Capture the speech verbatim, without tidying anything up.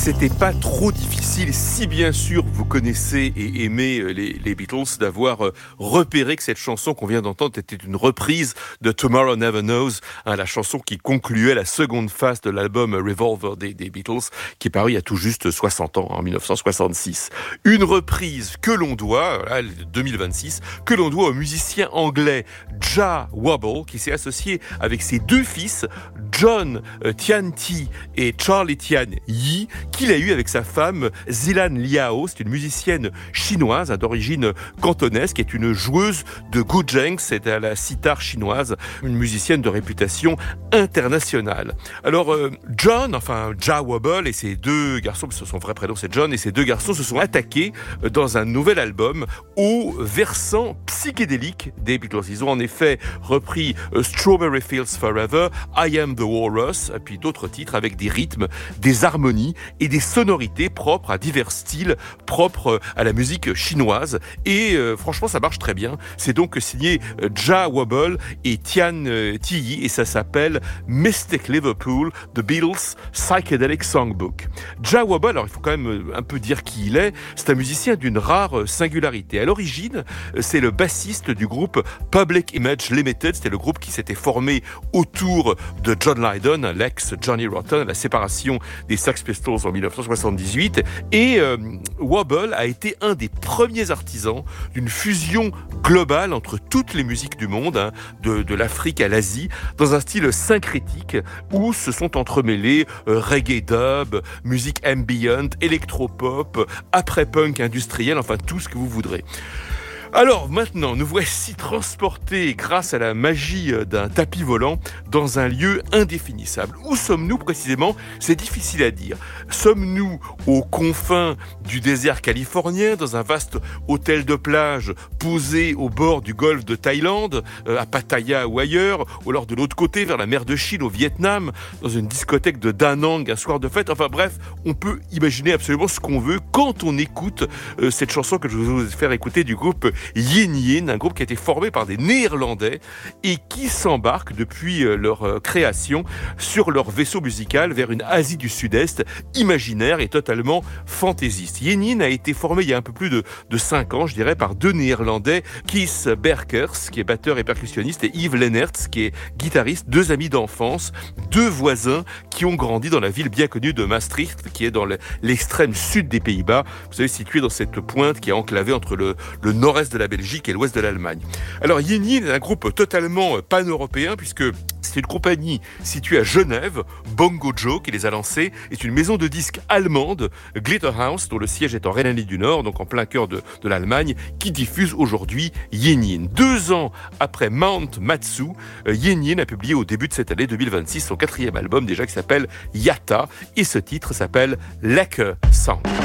C'était pas trop difficile, si bien sûr vous connaissez et aimez les, les Beatles, d'avoir repéré que cette chanson qu'on vient d'entendre était une reprise de Tomorrow Never Knows, hein, la chanson qui concluait la seconde phase de l'album Revolver des, des Beatles, qui est paru il y a tout juste soixante ans, en dix-neuf cent soixante-six. Une reprise que l'on doit, là, deux mille vingt-six, que l'on doit au musicien anglais Jah Wobble, qui s'est associé avec ses deux fils, John Tian Ti et Charlie Tian Yi, qu'il a eu avec sa femme Zilan Liao. C'est une musicienne chinoise d'origine cantonaise qui est une joueuse de guzheng, c'est à la sitar chinoise, une musicienne de réputation internationale. Alors euh, John, enfin Jah Wobble et ses deux garçons, parce que son vrai prénom c'est John, et ses deux garçons se sont attaqués dans un nouvel album au versant psychédélique des Beatles. Ils ont en effet repris euh, Strawberry Fields Forever, I Am the Walrus, et puis d'autres titres avec des rythmes, des harmonies et des sonorités propres à divers styles, propres à la musique chinoise. Et euh, franchement, ça marche très bien. C'est donc signé euh, Jah Wobble et Tian euh, Ti, et ça s'appelle Mystic Liverpool, The Beatles Psychedelic Songbook. Jah Wobble, alors il faut quand même un peu dire qui il est. C'est un musicien d'une rare singularité. À l'origine, c'est le bassiste du groupe Public Image Limited. C'était le groupe qui s'était formé autour de John Lydon, l'ex Johnny Rotten, à la séparation des Sex Pistols en dix-neuf cent soixante-dix-huit. Et euh, Wobble a été un des premiers artisans d'une fusion globale entre toutes les musiques du monde, hein, de, de l'Afrique à l'Asie, dans un style syncrétique où se sont entremêlés euh, reggae dub, musique ambient, électropop, après-punk industriel, enfin tout ce que vous voudrez. Alors maintenant, nous voici transportés grâce à la magie d'un tapis volant dans un lieu indéfinissable. Où sommes-nous précisément ? C'est difficile à dire. Sommes-nous aux confins du désert californien, dans un vaste hôtel de plage posé au bord du golfe de Thaïlande, à Pattaya ou ailleurs, ou alors de l'autre côté, vers la mer de Chine, au Vietnam, dans une discothèque de Da Nang, un soir de fête. Enfin bref, on peut imaginer absolument ce qu'on veut quand on écoute euh, cette chanson que je vais vous faire écouter du groupe Yin Yin, un groupe qui a été formé par des Néerlandais et qui s'embarquent depuis leur création sur leur vaisseau musical vers une Asie du Sud-Est imaginaire et totalement fantaisiste. Yin Yin a été formé il y a un peu plus de, de cinq ans, je dirais, par deux Néerlandais, Kees Berkers, qui est batteur et percussionniste, et Yves Lennertz, qui est guitariste, deux amis d'enfance, deux voisins qui ont grandi dans la ville bien connue de Maastricht, qui est dans l'extrême sud des Pays-Bas. Vous savez, située dans cette pointe qui est enclavée entre le, le nord-est de la Belgique et l'ouest de l'Allemagne. Alors Yin Yin est un groupe totalement pan-européen puisque c'est une compagnie située à Genève, Bongo Joe, qui les a lancés, est une maison de disques allemande, Glitterhouse, dont le siège est en Rhénanie du Nord, donc en plein cœur de, de l'Allemagne, qui diffuse aujourd'hui Yin Yin. Deux ans après Mount Matsu, Yin Yin a publié au début de cette année deux mille vingt-six son quatrième album déjà qui s'appelle Yatta, et ce titre s'appelle Lekker Song.